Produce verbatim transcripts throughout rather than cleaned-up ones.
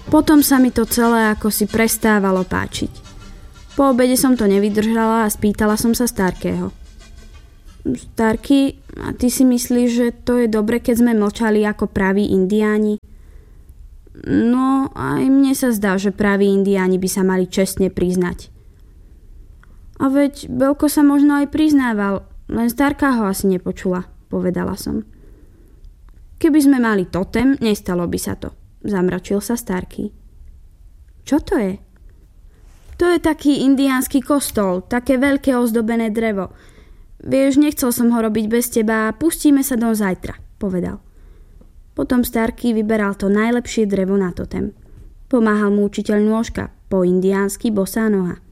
Potom sa mi to celé ako si prestávalo páčiť. Po obede som to nevydržala a spýtala som sa Starkého. Starky, a ty si myslíš, že to je dobre, keď sme mlčali ako praví indiáni? No, aj mne sa zdá, že praví indiáni by sa mali čestne priznať. A veď Belko sa možno aj priznával, len Starka ho asi nepočula, povedala som. Keby sme mali totem, nestalo by sa to, zamračil sa Starky. Čo to je? To je taký indiánsky kostol, také veľké ozdobené drevo. Vieš, nechcel som ho robiť bez teba a pustíme sa do zajtra, povedal. Potom Starky vyberal to najlepšie drevo na totem. Pomáhal mu učiteľ nôžka, po indiánsky bosá noha.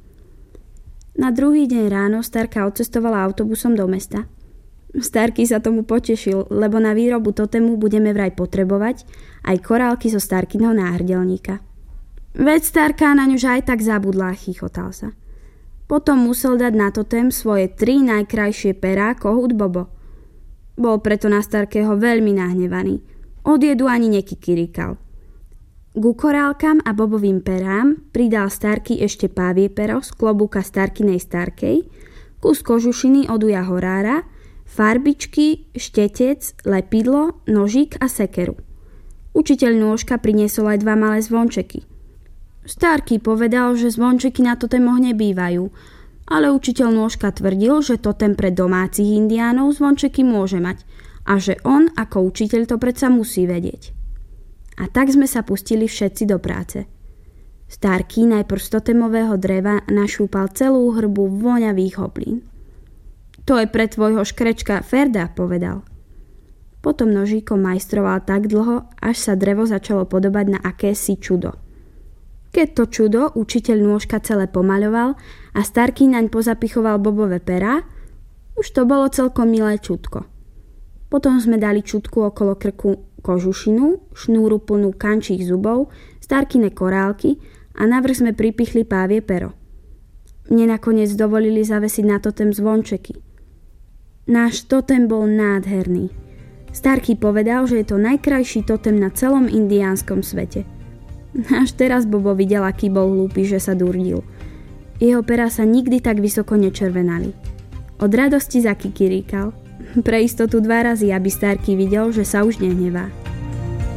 Na druhý deň ráno Starka odcestovala autobusom do mesta. Starky sa tomu potešil, lebo na výrobu totemu budeme vraj potrebovať aj korálky zo Starkyho náhrdelníka. Veď Starka na ňuž aj tak zabudla, chichotal sa. Potom musel dať na totem svoje tri najkrajšie perá kohút Bobo. Bol preto na Starkého veľmi nahnevaný. Od jedu ani nekikiríkal. Ku korálkam a Bobovým perám pridal Starky ešte pávie pero z klobúka Starkinej Starkej, kus kožušiny od uja horára, farbičky, štetec, lepidlo, nožík a sekeru. Učiteľ nôžka priniesol aj dva malé zvončeky. Starky povedal, že zvončeky na totemoch nebývajú, ale učiteľ nôžka tvrdil, že totem pre domácich indiánov zvončeky môže mať a že on ako učiteľ to predsa musí vedieť. A tak sme sa pustili všetci do práce. Starky najprv z totemového dreva našúpal celú hrbu voňavých hoblín. To je pre tvojho škrečka Ferda, povedal. Potom nožíkom majstroval tak dlho, až sa drevo začalo podobať na akési čudo. Keď to čudo učiteľ nôžka celé pomaľoval a Starky naň pozapichoval Bobové perá, už to bolo celkom milé čudko. Potom sme dali čudku okolo krku kožušinu, šnúru plnú kančích zubov, Starkine korálky a navrch sme pripichli pávie pero. Mne nakoniec dovolili zavesiť na totem zvončeky. Náš totem bol nádherný. Starky povedal, že je to najkrajší totem na celom indiánskom svete. Až teraz Bobo videl, aký bol hlúpy, že sa durdil. Jeho perá sa nikdy tak vysoko nečervenali. Od radosti zakikiríkal. Pre istotu dva razy, aby Starky videl, že sa už nehnevá.